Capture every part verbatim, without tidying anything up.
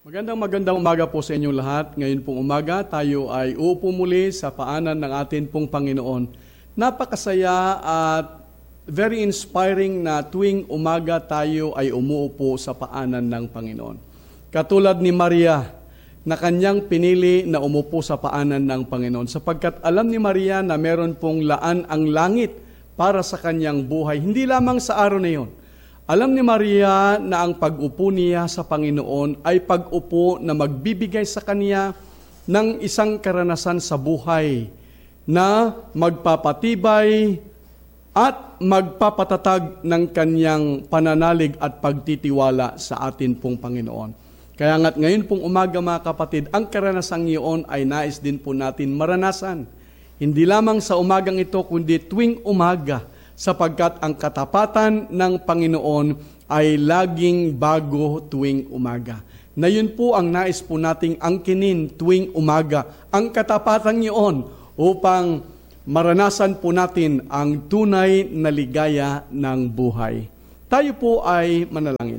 Magandang magandang umaga po sa inyong lahat. Ngayon pong umaga, tayo ay uupo muli sa paanan ng atin pong Panginoon. Napakasaya at very inspiring na tuwing umaga tayo ay umuupo sa paanan ng Panginoon. Katulad ni Maria, na kanyang pinili na umupo sa paanan ng Panginoon. Sapagkat alam ni Maria na meron pong laan ang langit para sa kanyang buhay. Hindi lamang sa araw na iyon. Alam ni Maria na ang pag-upo niya sa Panginoon ay pag-upo na magbibigay sa kanya ng isang karanasan sa buhay na magpapatibay at magpapatatag ng kanyang pananalig at pagtitiwala sa atin pong Panginoon. Kaya nga't ngayon pong umaga mga kapatid, ang karanasang iyon ay nais din po natin maranasan. Hindi lamang sa umagang ito, kundi tuwing umaga, sapagkat ang katapatan ng Panginoon ay laging bago tuwing umaga. Na yun po ang nais po nating angkinin tuwing umaga, ang katapatan niyon upang maranasan po natin ang tunay na ligaya ng buhay. Tayo po ay manalangin.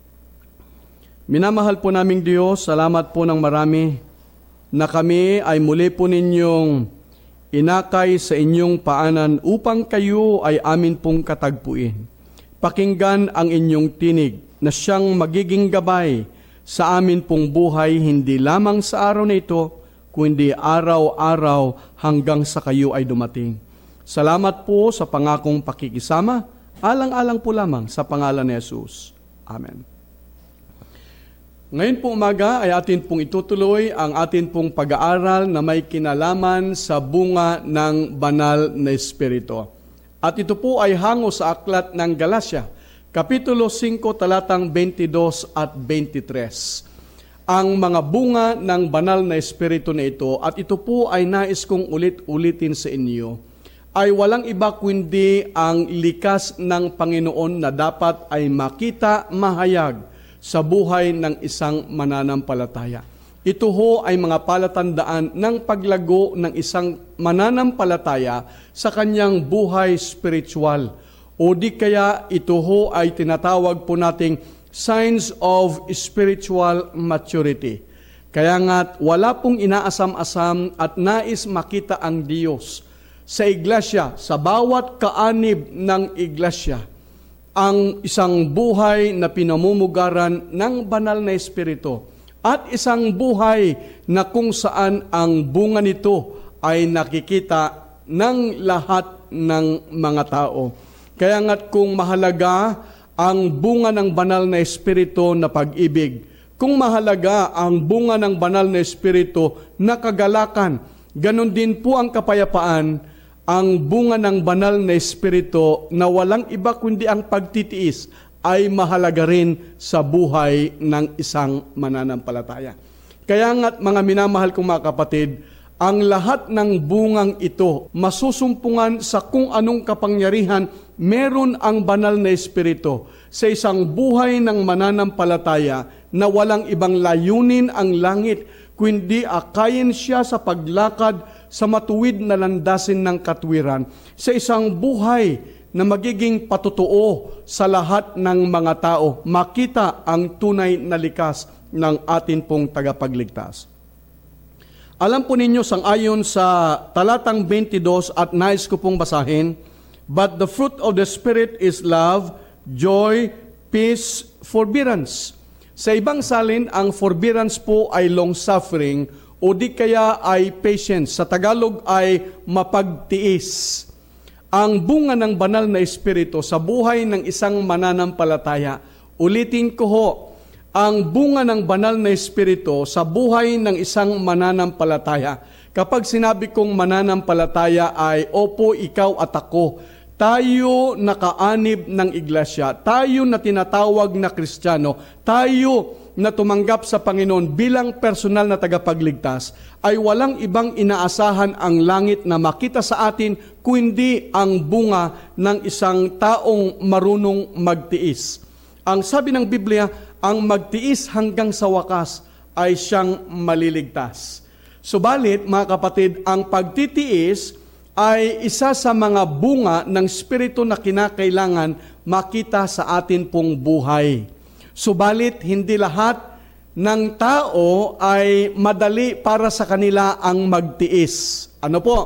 Minamahal po naming Diyos, salamat po ng marami na kami ay muli po ninyong inakay sa inyong paanan upang kayo ay amin pong katagpuin. Pakinggan ang inyong tinig na siyang magiging gabay sa amin pong buhay, hindi lamang sa araw na ito, kundi araw-araw hanggang sa kayo ay dumating. Salamat po sa pangakong pakikisama, alang-alang po lamang sa pangalan ni Jesus. Amen. Ngayon po umaga ay atin pong itutuloy ang atin pong pag-aaral na may kinalaman sa bunga ng banal na Espiritu. At ito po ay hango sa aklat ng Galacia, Kapitulo five, talatang twenty-two at twenty-three. Ang mga bunga ng banal na Espiritu na ito, at ito po ay nais kong ulit-ulitin sa inyo, ay walang iba kundi ang likas ng Panginoon na dapat ay makita mahayag sa buhay ng isang mananampalataya. Ito ho ay mga palatandaan ng paglago ng isang mananampalataya sa kanyang buhay spiritual. O di kaya ito ho ay tinatawag po nating signs of spiritual maturity. Kaya nga't wala pong inaasam-asam at nais makita ang Diyos sa iglesia, sa bawat kaanib ng iglesia, ang isang buhay na pinamumugaran ng banal na Espiritu at isang buhay na kung saan ang bunga nito ay nakikita ng lahat ng mga tao. Kaya nga't kung mahalaga ang bunga ng banal na Espiritu na pag-ibig, kung mahalaga ang bunga ng banal na Espiritu na kagalakan, ganon din po ang kapayapaan. Ang bunga ng banal na Espiritu na walang iba kundi ang pagtitiis ay mahalaga rin sa buhay ng isang mananampalataya. Kaya nga't mga minamahal kong mga kapatid, ang lahat ng bungang ito masusumpungan sa kung anong kapangyarihan meron ang banal na Espiritu sa isang buhay ng mananampalataya na walang ibang layunin ang langit kundi akayin siya sa paglakad sa matuwid na landasin ng katwiran, sa isang buhay na magiging patutuo sa lahat ng mga tao, makita ang tunay na likas ng atin pong tagapagligtas. Alam po ninyo, sang-ayon sa talatang twenty-two at nais ko pong basahin, but the fruit of the Spirit is love, joy, peace, forbearance. Sa ibang salin, ang forbearance po ay long-suffering, o di kaya ay patience. Sa Tagalog ay mapagtiis. Ang bunga ng banal na Espiritu sa buhay ng isang mananampalataya, ulitin ko ho, ang bunga ng banal na Espiritu sa buhay ng isang mananampalataya. Kapag sinabi kong mananampalataya ay, opo, ikaw at ako, tayo nakaanib ng iglesia, tayo na tinatawag na Kristiyano, tayo na tumanggap sa Panginoon bilang personal na tagapagligtas, ay walang ibang inaasahan ang langit na makita sa atin kundi ang bunga ng isang taong marunong magtiis. Ang sabi ng Biblia, ang magtiis hanggang sa wakas ay siyang maliligtas. Subalit, mga kapatid, ang pagtitiis ay isa sa mga bunga ng Espiritu na kinakailangan makita sa atin pong buhay. Subalit, hindi lahat ng tao ay madali para sa kanila ang magtiis. Ano po?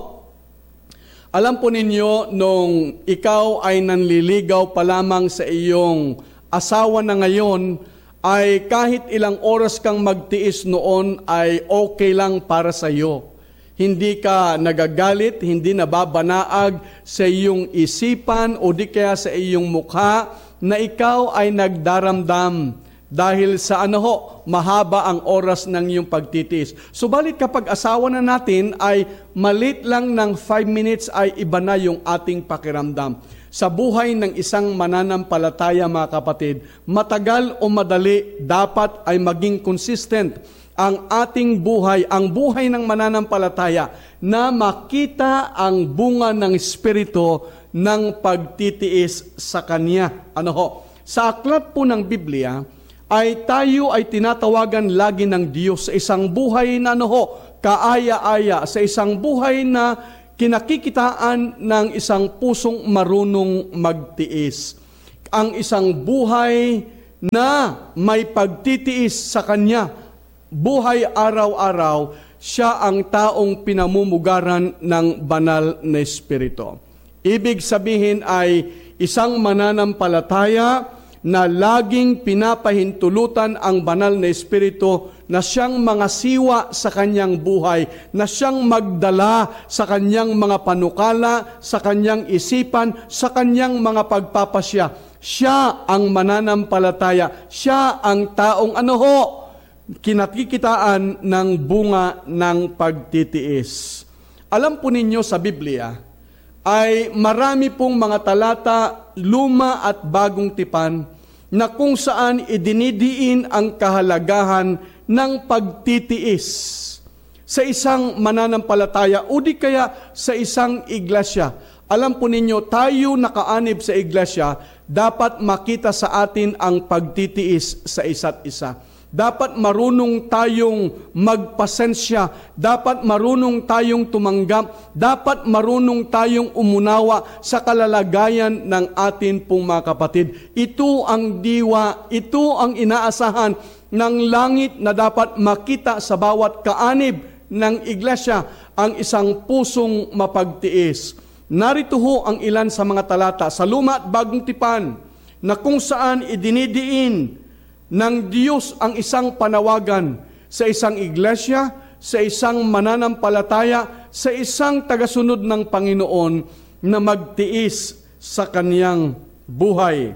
Alam po ninyo, nung ikaw ay nanliligaw pa lamang sa iyong asawa na ngayon, ay kahit ilang oras kang magtiis noon ay okay lang para sa iyo. Hindi ka nagagalit, hindi nababanaag sa iyong isipan o di kaya sa iyong mukha na ikaw ay nagdaramdam dahil sa ano ho, mahaba ang oras ng iyong pagtitiis. Subalit kapag asawa na natin ay malit lang ng five minutes ay iba na yung ating pakiramdam. Sa buhay ng isang mananampalataya, mga kapatid, matagal o madali, dapat ay maging consistent ang ating buhay, ang buhay ng mananampalataya, na makita ang bunga ng Espiritu ng pagtitiis sa Kanya. Ano ho? Sa aklat po ng Biblia, ay tayo ay tinatawagan lagi ng Diyos sa isang buhay na ano ho, kaaya-aya, sa isang buhay na kinakikitaan ng isang pusong marunong magtiis. Ang isang buhay na may pagtitiis sa Kanya, buhay araw-araw, siya ang taong pinamumugaran ng banal na Espiritu. Ibig sabihin ay isang mananampalataya na laging pinapahintulutan ang banal na Espiritu na siyang mga siwa sa kanyang buhay, na siyang magdala sa kanyang mga panukala, sa kanyang isipan, sa kanyang mga pagpapasya. Siya ang mananampalataya, siya ang taong ano ho, kinakikitaan ng bunga ng pagtitiis. Alam po ninyo sa Biblia, ay marami pong mga talata, luma at bagong tipan, na kung saan idinidiin ang kahalagahan ng pagtitiis sa isang mananampalataya o di kaya sa isang iglesia. Alam po ninyo, tayo nakaanib sa iglesia, dapat makita sa atin ang pagtitiis sa isa't isa. Dapat marunong tayong magpasensya, dapat marunong tayong tumanggap, dapat marunong tayong umunawa sa kalalagayan ng atin pong mga kapatid. Ito ang diwa, ito ang inaasahan ng langit na dapat makita sa bawat kaanib ng iglesia, ang isang pusong mapagtiis. Narito ho ang ilan sa mga talata sa Luma at Bagong Tipan na kung saan idinidiin ng Diyos ang isang panawagan sa isang iglesia, sa isang mananampalataya, sa isang tagasunod ng Panginoon na magtiis sa kaniyang buhay.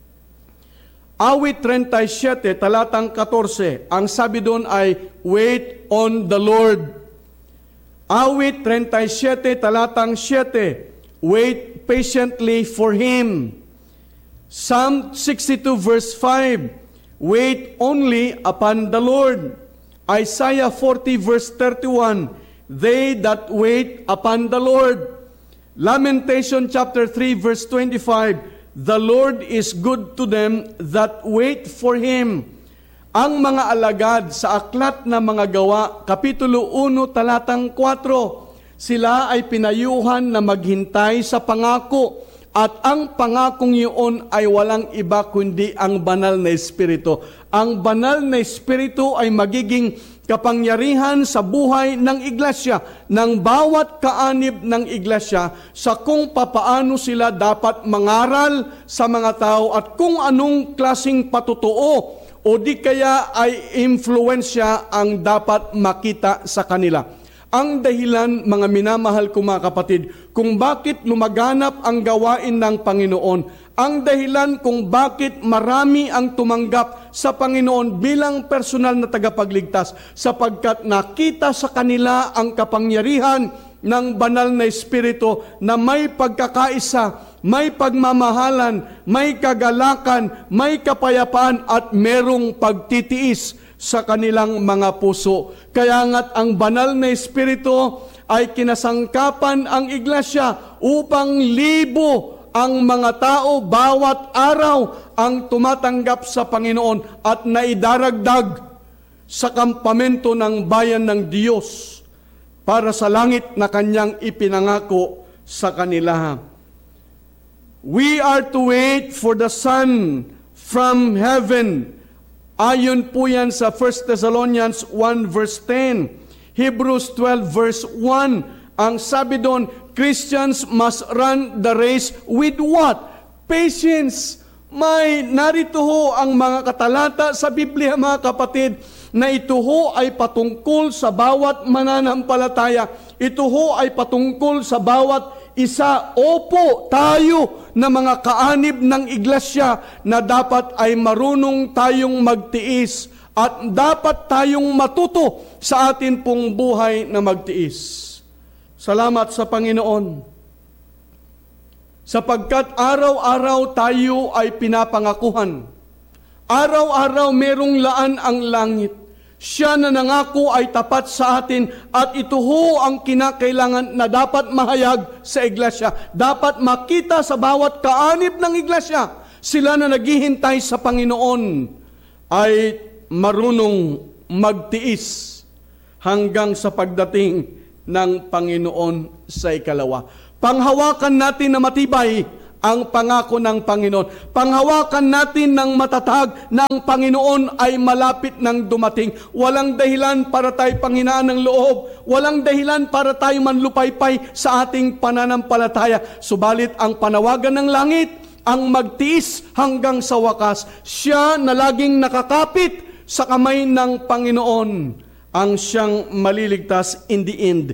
Awit thirty-seven, talatang fourteen, ang sabi doon ay, wait on the Lord. Awit thirty-seven, talatang seven, wait patiently for Him. Psalm sixty-two, verse five, wait only upon the Lord. Isaiah forty, verse thirty-one, they that wait upon the Lord. Lamentation chapter three, verse twenty-five, the Lord is good to them that wait for Him. Ang mga alagad sa aklat na mga gawa, Kapitulo one, talatang four, sila ay pinayuhan na maghintay sa pangako, at ang pangakong iyon ay walang iba kundi ang banal na Espiritu. Ang banal na Espiritu ay magiging kapangyarihan sa buhay ng iglesia, ng bawat kaanib ng iglesia, sa kung papaano sila dapat mangaral sa mga tao at kung anong klaseng patutuo o di kaya ay impluensya ang dapat makita sa kanila. Ang dahilan, mga minamahal ko mga kapatid, kung bakit lumaganap ang gawain ng Panginoon, ang dahilan kung bakit marami ang tumanggap sa Panginoon bilang personal na tagapagligtas, sapagkat nakita sa kanila ang kapangyarihan ng banal na Espiritu na may pagkakaisa, may pagmamahalan, may kagalakan, may kapayapaan at merong pagtitiis sa kanilang mga puso. Kaya nga't ang banal na Espiritu ay kinasangkapan ang iglesia upang libo ang mga tao bawat araw ang tumatanggap sa Panginoon at naidaragdag sa kampamento ng bayan ng Diyos para sa langit na Kanyang ipinangako sa kanila. We are to wait for the Son from heaven. Ayon po yan sa First Thessalonians one verse ten, Hebrews twelve verse one. Ang sabi doon, Christians must run the race with what? Patience. May narito ho ang mga katalata sa Biblia, mga kapatid, na ito ho ay patungkol sa bawat mananampalataya. Ito ho ay patungkol sa bawat isa. Opo, tayo na mga kaanib ng iglesia na dapat ay marunong tayong magtiis at dapat tayong matuto sa atin pong buhay na magtiis. Salamat sa Panginoon, sapagkat araw-araw tayo ay pinapangakuhan. Araw-araw merong laan ang langit. Siya na nangako ay tapat sa atin at ito ho ang kinakailangan na dapat mahayag sa iglesia. Dapat makita sa bawat kaanib ng iglesia. Sila na naghihintay sa Panginoon ay marunong magtiis hanggang sa pagdating ng Panginoon sa ikalawa. Panghawakan natin na matibay ang pangako ng Panginoon. Panghawakan natin ng matatag na ang Panginoon ay malapit nang dumating. Walang dahilan para tayo panghinaan ng loob. Walang dahilan para tayo manlupaypay sa ating pananampalataya. Subalit ang panawagan ng langit, ang magtiis hanggang sa wakas. Siya na laging nakakapit sa kamay ng Panginoon ang siyang maliligtas in the end.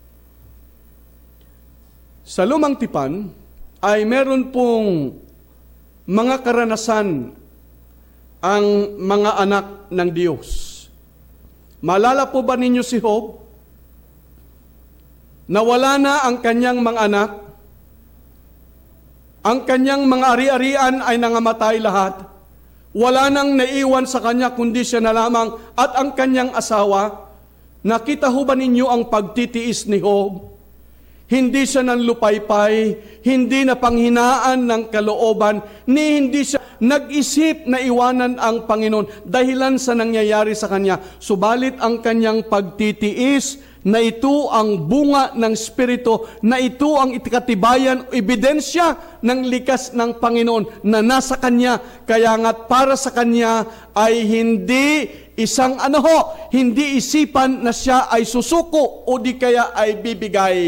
Sa Lumang Tipan ay meron pong mga karanasan ang mga anak ng Diyos. Maalala po ba ninyo si Job? Nawala na ang kanyang mga anak. Ang kanyang mga ari-arian ay nangamatay lahat. Wala nang naiwan sa kanya kundi siya na lamang at ang kanyang asawa. Nakita ho ba ninyo ang pagtitiis ni Job? Hindi siya nanlupaypay, hindi na panghinaan ng kalooban, ni hindi siya nag-isip na iwanan ang Panginoon dahilan sa nangyayari sa kanya. Subalit ang kanyang pagtitiis na ito ang bunga ng Espiritu, na ito ang itikatibayan o ebidensya ng likas ng Panginoon na nasa kanya. Kaya nga't para sa kanya ay hindi isang ano ho, hindi isipan na siya ay susuko o di kaya ay bibigay.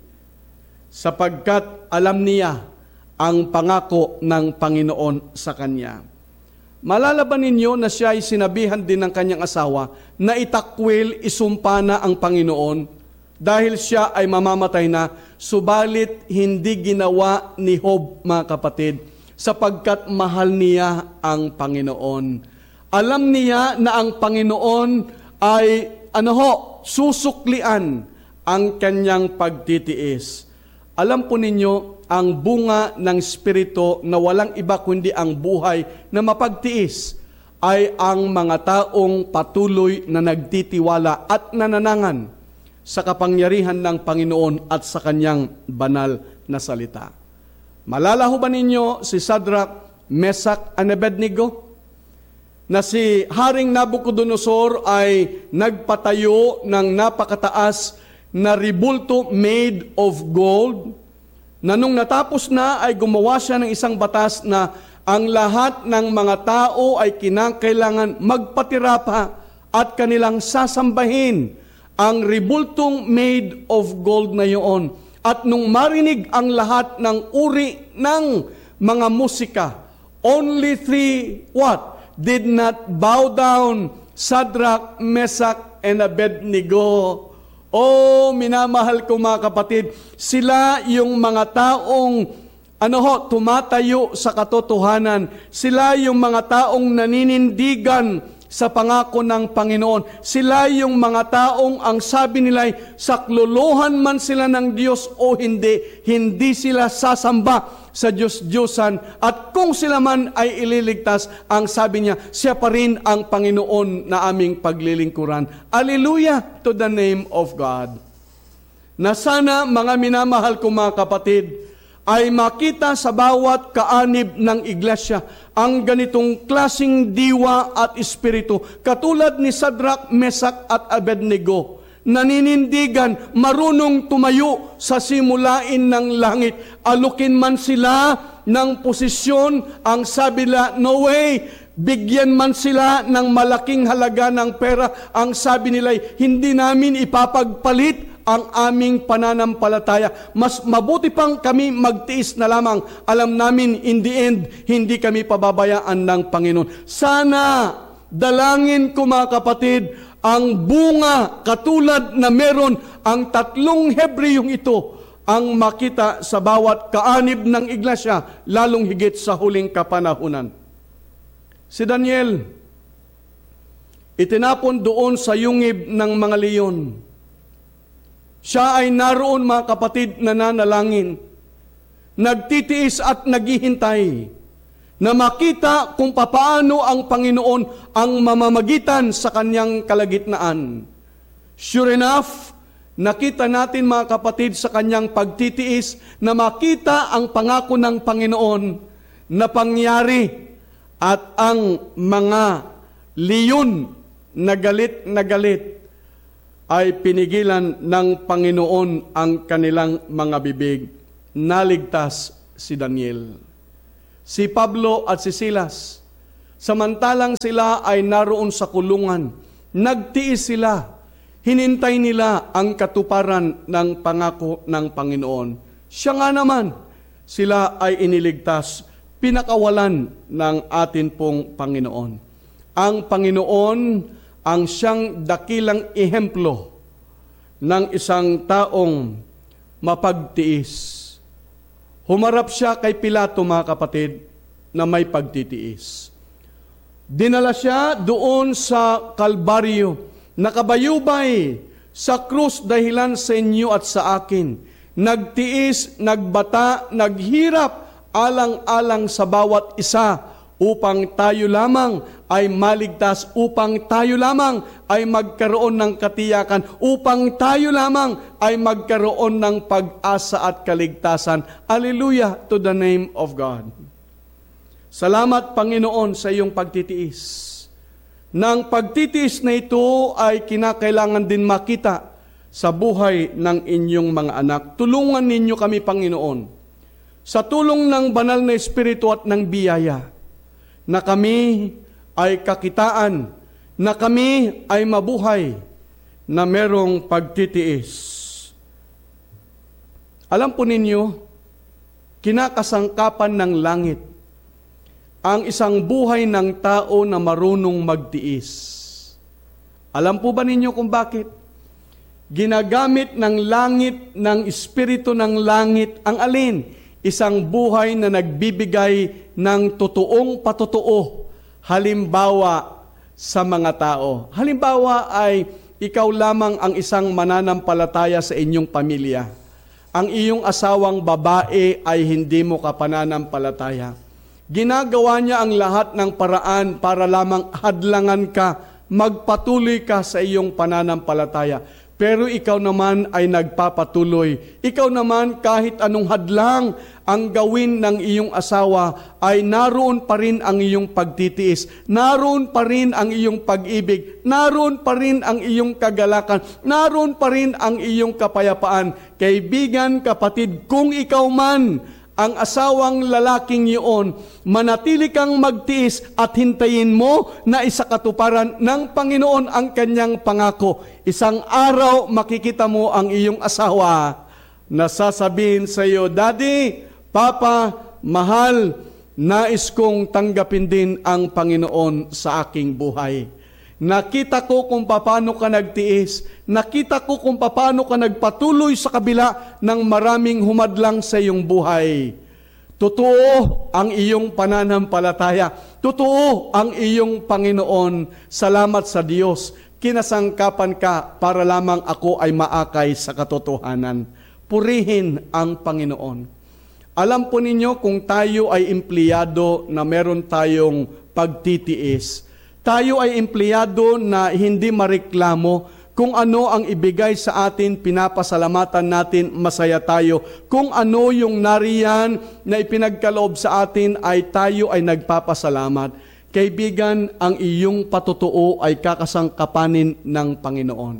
Sapagkat alam niya ang pangako ng Panginoon sa kanya. Malalaban ninyo na siya ay sinabihan din ng kanyang asawa na itakwil, isumpa na ang Panginoon dahil siya ay mamamatay na, subalit hindi ginawa ni Job, mga kapatid, sapagkat mahal niya ang Panginoon. Alam niya na ang Panginoon ay ano ho, susuklian ang kanyang pagtitiis. Alam po ninyo, ang bunga ng Espiritu na walang iba kundi ang buhay na mapagtiis ay ang mga taong patuloy na nagtitiwala at nananangan sa kapangyarihan ng Panginoon at sa kanyang banal na salita. Malalaho ba ninyo si Shadrach, Meshach, and Abednego? Na si Haring Nabucodonosor ay nagpatayo ng napakataas na rebulto made of gold, na nung natapos na ay gumawa siya ng isang batas na ang lahat ng mga tao ay kinakailangan magpatira pa at kanilang sasambahin ang rebultong made of gold na iyon. At nung marinig ang lahat ng uri ng mga musika, only three, what? Did not bow down, Shadrach, Meshach, and Abednego. Oh, minamahal ko mga kapatid, sila yung mga taong ano ho, tumatayo sa katotohanan. Sila yung mga taong naninindigan sa pangako ng Panginoon. Sila yung mga taong ang sabi nila ay saklolohan man sila ng Diyos o hindi, hindi sila sasamba sa Diyos-Diyosan. At kung sila man ay ililigtas, ang sabi niya, siya pa rin ang Panginoon na aming paglilingkuran. Hallelujah to the name of God. Na sana mga minamahal ko mga kapatid, ay makita sa bawat kaanib ng iglesia ang ganitong klasing diwa at espiritu. Katulad ni Shadrach, Meshach at Abednego, naninindigan, marunong tumayo sa simulain ng langit. Alukin man sila ng posisyon, ang sabi nila, no way, bigyan man sila ng malaking halaga ng pera, ang sabi nila, hindi namin ipapagpalit ang aming pananampalataya. Mas mabuti pang kami magtiis na lamang. Alam namin, in the end, hindi kami pababayaan ng Panginoon. Sana, dalangin ko mga kapatid, ang bunga katulad na meron ang tatlong Hebreyong ito ang makita sa bawat kaanib ng iglesia, lalong higit sa huling kapanahunan. Si Daniel, itinapon doon sa yungib ng mga leon. Siya ay naroon mga kapatid nananalangin, nagtitiis at naghihintay na makita kung papaano ang Panginoon ang mamamagitan sa kanyang kalagitnaan. Sure enough, nakita natin mga kapatid sa kanyang pagtitiis na makita ang pangako ng Panginoon na pangyari at ang mga leon na galit na galit ay pinigilan ng Panginoon ang kanilang mga bibig. Naligtas si Daniel. Si Pablo at si Silas, samantalang sila ay naroon sa kulungan, nagtiis sila, hinintay nila ang katuparan ng pangako ng Panginoon. Siya nga naman, sila ay iniligtas, pinakawalan ng atin pong Panginoon. Ang Panginoon ang siyang dakilang ehemplo ng isang taong mapagtiis. Humarap siya kay Pilato mga kapatid na may pagtitiis. Dinala siya doon sa Kalbaryo, nakabayubay sa krus dahilan sa inyo at sa akin. Nagtiis, nagbata, naghirap alang-alang sa bawat isa upang tayo lamang ay maligtas, upang tayo lamang ay magkaroon ng katiyakan, upang tayo lamang ay magkaroon ng pag-asa at kaligtasan. Hallelujah to the name of God. Salamat Panginoon sa iyong pagtitiis. Nang pagtitiis na ito ay kinakailangan din makita sa buhay ng inyong mga anak. Tulungan ninyo kami Panginoon sa tulong ng banal na Espiritu at ng biyaya, na kami ay kakitaan, na kami ay mabuhay, na merong pagtitiis. Alam po ninyo, kinakasangkapan ng langit ang isang buhay ng tao na marunong magtiis. Alam po ba ninyo kung bakit? Ginagamit ng langit, ng Espiritu ng langit, ang alin? Isang buhay na nagbibigay ng totoong patotoo, halimbawa sa mga tao. Halimbawa ay ikaw lamang ang isang mananampalataya sa inyong pamilya. Ang iyong asawang babae ay hindi mo kapananampalataya. Ginagawa niya ang lahat ng paraan para lamang hadlangan ka, magpatuloy ka sa iyong pananampalataya. Pero ikaw naman ay nagpapatuloy. Ikaw naman kahit anong hadlang ang gawin ng iyong asawa ay naroon pa rin ang iyong pagtitiis. Naroon pa rin ang iyong pag-ibig. Naroon pa rin ang iyong kagalakan. Naroon pa rin ang iyong kapayapaan. Kaibigan, kapatid, kung ikaw man ang asawang lalaking iyon, manatili kang magtiis at hintayin mo na isakatuparan ng Panginoon ang kanyang pangako. Isang araw makikita mo ang iyong asawa na sasabihin sa iyo, Daddy, Papa, mahal, nais kong tanggapin din ang Panginoon sa aking buhay. Nakita ko kung paano ka nagtiis. Nakita ko kung paano ka nagpatuloy sa kabila ng maraming humadlang sa iyong buhay. Totoo ang iyong pananampalataya. Totoo ang iyong Panginoon. Salamat sa Diyos. Kinasangkapan ka para lamang ako ay maakay sa katotohanan. Purihin ang Panginoon. Alam po ninyo kung tayo ay empleyado na meron tayong pagtitiis, tayo ay empleyado na hindi mareklamo. Kung ano ang ibigay sa atin, pinapasalamatan natin, masaya tayo. Kung ano yung nariyan na ipinagkaloob sa atin, ay tayo ay nagpapasalamat. Kaibigan, ang iyong patotoo ay kakasangkapanin ng Panginoon.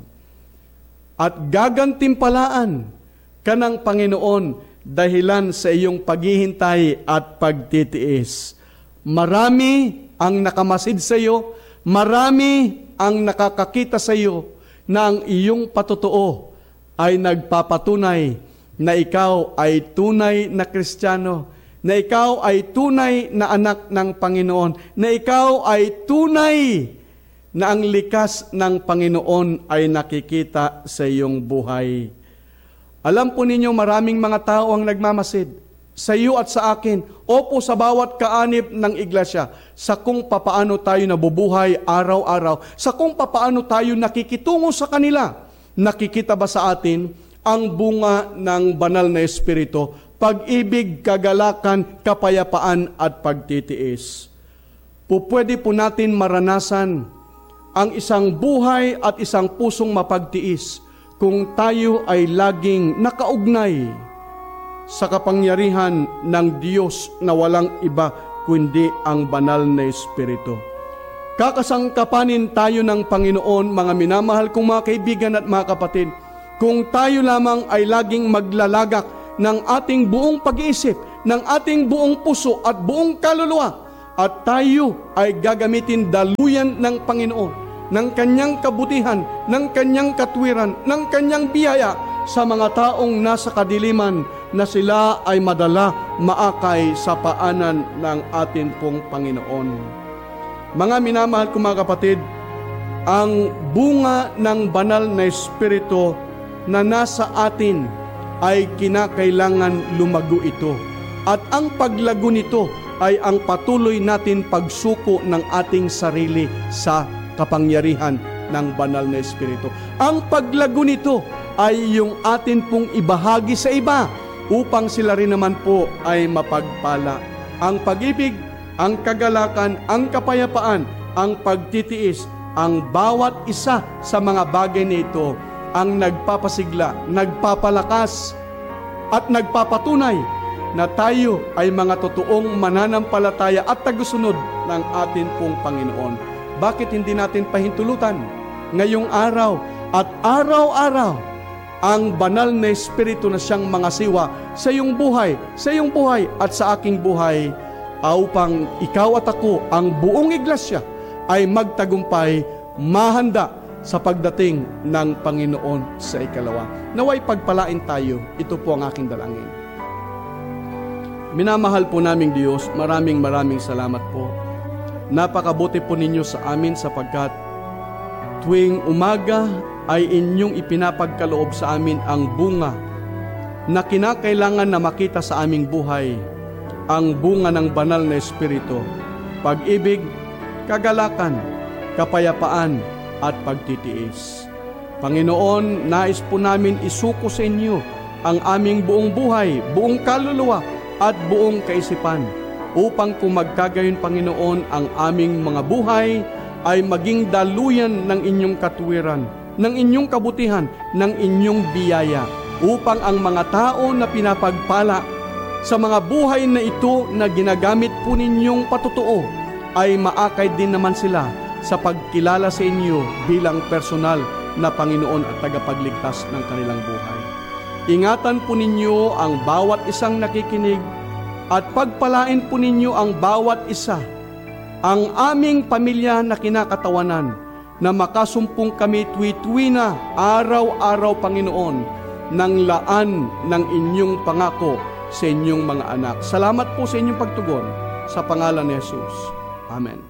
At gagantimpalaan ka ng Panginoon dahilan sa iyong paghihintay at pagtitiis. Marami ang nakamasid sa iyo, marami ang nakakakita sa iyo na ang iyong patotoo ay nagpapatunay na ikaw ay tunay na Kristiyano, na ikaw ay tunay na anak ng Panginoon, na ikaw ay tunay na ang likas ng Panginoon ay nakikita sa iyong buhay. Alam po ninyo, maraming mga tao ang nagmamasid sa iyo at sa akin, opo sa bawat kaanib ng iglesia, sa kung papaano tayo nabubuhay araw-araw, sa kung papaano tayo nakikitungo sa kanila. Nakikita ba sa atin ang bunga ng banal na Espiritu? Pag-ibig, kagalakan, kapayapaan at pagtitiis. Pupwede po natin maranasan ang isang buhay at isang pusong mapagtiis kung tayo ay laging nakaugnay sa kapangyarihan ng Diyos na walang iba kundi ang banal na Espiritu. Kakasangkapanin tayo ng Panginoon, mga minamahal kong mga kaibigan at mga kapatid, kung tayo lamang ay laging maglalagak ng ating buong pag-iisip, ng ating buong puso at buong kaluluwa, at tayo ay gagamitin daluyan ng Panginoon, ng kanyang kabutihan, ng kanyang katwiran, ng kanyang biyaya sa mga taong nasa kadiliman, na sila ay madala maakay sa paanan ng atin pong Panginoon. Mga minamahal kong mga kapatid, ang bunga ng banal na Espiritu na nasa atin ay kinakailangan lumago ito. At ang paglago nito ay ang patuloy natin pagsuko ng ating sarili sa kapangyarihan ng banal na Espiritu. Ang paglago nito ay yung atin pong ibahagi sa iba upang sila rin naman po ay mapagpala. Ang pag-ibig, ang kagalakan, ang kapayapaan, ang pagtitiis, ang bawat isa sa mga bagay nito ang nagpapasigla, nagpapalakas at nagpapatunay na tayo ay mga totoong mananampalataya at tagusunod ng atin pong Panginoon. Bakit hindi natin pahintulutan ngayong araw at araw-araw ang banal na Espiritu na siyang mangasiwa sa iyong buhay, sa iyong buhay at sa aking buhay, upang ikaw at ako, ang buong iglesia, ay magtagumpay, mahanda sa pagdating ng Panginoon sa ikalawa. Naway pagpalain tayo, ito po ang aking dalangin. Minamahal po naming Diyos, maraming maraming salamat po. Napakabuti po ninyo sa amin sapagkat tuwing umaga ay inyong ipinapagkaloob sa amin ang bunga na kinakailangan na makita sa aming buhay, ang bunga ng banal na Espiritu, pag-ibig, kagalakan, kapayapaan, at pagtitiis. Panginoon, nais po namin isuko sa inyo ang aming buong buhay, buong kaluluwa, at buong kaisipan, upang kung magkagayon, Panginoon, ang aming mga buhay ay maging daluyan ng inyong katwiran, ng inyong kabutihan, ng inyong biyaya, upang ang mga tao na pinapagpala sa mga buhay na ito na ginagamit po ninyong patutuo, ay maakay din naman sila sa pagkilala sa inyo bilang personal na Panginoon at tagapagligtas ng kanilang buhay. Ingatan po ninyo ang bawat isang nakikinig at pagpalain po ninyo ang bawat isa, ang aming pamilya na kinakatawanan, na makasumpong kami tuwi-tuwi na araw-araw, Panginoon, ng laan ng inyong pangako sa inyong mga anak. Salamat po sa inyong pagtugon sa pangalan ni Jesus. Amen.